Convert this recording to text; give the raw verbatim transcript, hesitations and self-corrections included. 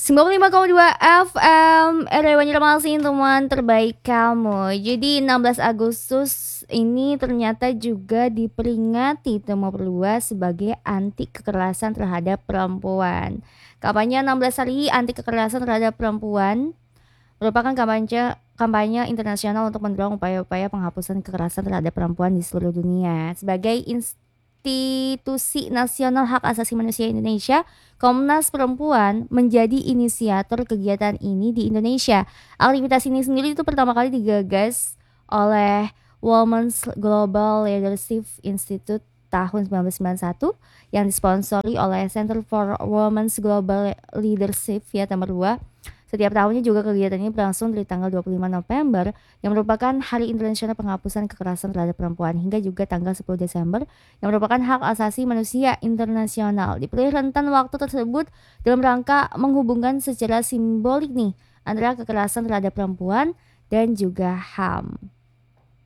sembilan puluh lima koma dua F M R W Banjarmasin, teman terbaik kamu. Jadi enam belas Agustus ini ternyata juga diperingati Tema Perlua sebagai anti kekerasan terhadap perempuan. Kampanye enam belas hari anti kekerasan terhadap perempuan merupakan kampanye kampanye internasional untuk mendorong upaya-upaya penghapusan kekerasan terhadap perempuan di seluruh dunia. Sebagai Institusi Nasional Hak Asasi Manusia Indonesia, Komnas Perempuan menjadi inisiator kegiatan ini di Indonesia. Aktivitas ini sendiri itu pertama kali digagas oleh Women's Global Leadership Institute tahun sembilan belas sembilan puluh satu yang disponsori oleh Center for Women's Global Leadership ya Temerua. Setiap tahunnya juga kegiatan ini berlangsung dari tanggal dua puluh lima November yang merupakan Hari Internasional Penghapusan Kekerasan Terhadap Perempuan hingga juga tanggal sepuluh Desember yang merupakan Hak Asasi Manusia Internasional. Dipilih rentan waktu tersebut dalam rangka menghubungkan secara simbolik nih antara kekerasan terhadap perempuan dan juga H A M.